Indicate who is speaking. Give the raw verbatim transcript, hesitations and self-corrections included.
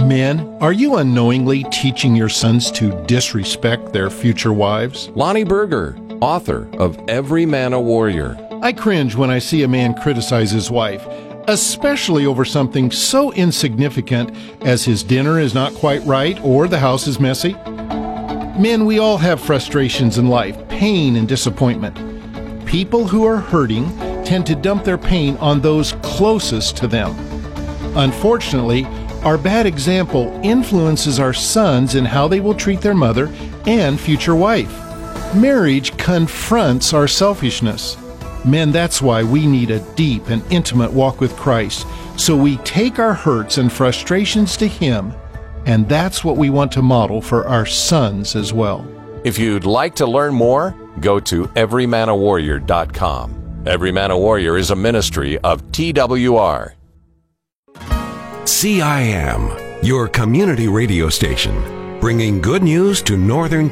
Speaker 1: Men, are you unknowingly teaching your sons to disrespect their future wives?
Speaker 2: Lonnie Berger, author of Every Man a Warrior.
Speaker 1: I cringe when I see a man criticize his wife, especially over something so insignificant as his dinner is not quite right or the house is messy. Men, we all have frustrations in life, pain and disappointment. People who are hurting tend to dump their pain on those closest to them. Unfortunately, our bad example influences our sons in how they will treat their mother and future wife. Marriage confronts our selfishness. Men, that's why we need a deep and intimate walk with Christ, so we take our hurts and frustrations to Him, and that's what we want to model for our sons as well.
Speaker 2: If you'd like to learn more, go to every man a warrior dot com. Every Man a Warrior is a ministry of T W R.
Speaker 3: C I M, your community radio station, bringing good news to Northern